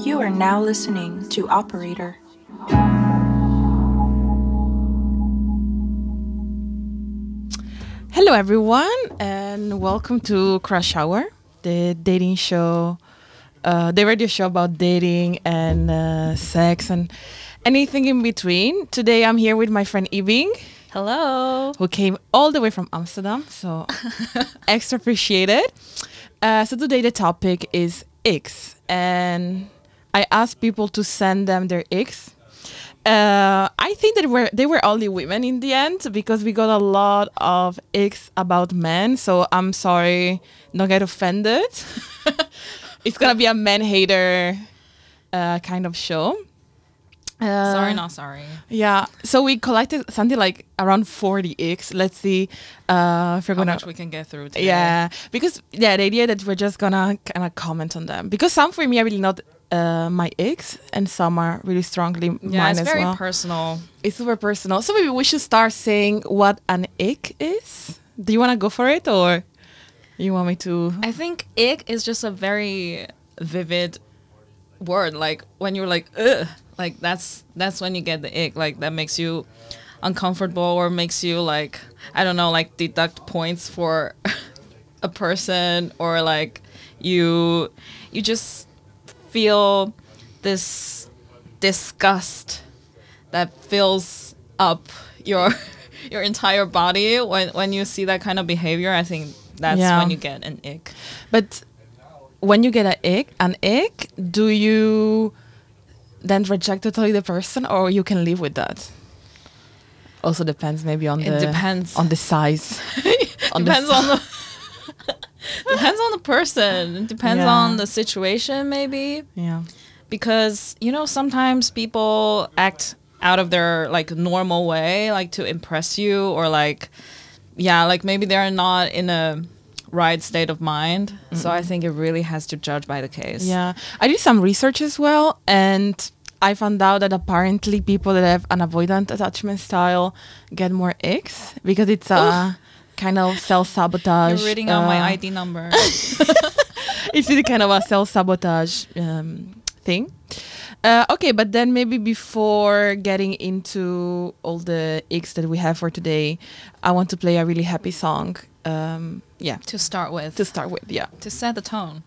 You are now listening to Operator. Hello, everyone, and welcome to Crush Hour, the dating show, the radio show about dating and sex and anything in between. Today, I'm here with my friend Ibing, Hello. who came all the way from Amsterdam, so extra appreciated. So today, the topic is icks, and I asked people to send them their icks. I think that they were only women in the end because we got a lot of icks about men. So I'm sorry, don't get offended. It's gonna be a man hater kind of show. Sorry, not sorry. Yeah. So we collected something like around 40 icks. Let's see if we're How gonna. much we can get through today. Yeah, because the idea that we're just gonna kind of comment on them because some for me are really not my icks and some are really strongly Yeah, mine it's as very well. personal. It's super personal. So maybe we should start saying what an ick is. Do you want to go for it or you want me to? I think ick is just a very vivid word. Like when you're like, ugh, like that's when you get the ick. Like that makes you uncomfortable or makes you like, I don't know, like deduct points for a person or like you just feel this disgust that fills up your your entire body when you see that kind of behavior. I think that's Yeah. when you get an ick. But when you get an ick, do you then reject totally the person or you can live with that? Also depends maybe on It depends. on the size. Depends on the depends on the person. It depends Yeah. on the situation maybe. Yeah. Because sometimes people act out of their like normal way, like to impress you, or like like maybe they're not in a right state of mind. So I think it really has to judge by the case. Yeah, I did some research as well, and I found out that apparently people that have an avoidant attachment style get more icks because it's a kind of self-sabotage. You're reading out my ID number. It's really kind of a self-sabotage thing. Okay, but then maybe before getting into all the icks that we have for today, I want to play a really happy song. Yeah, To start with. to start with, yeah. To set the tone.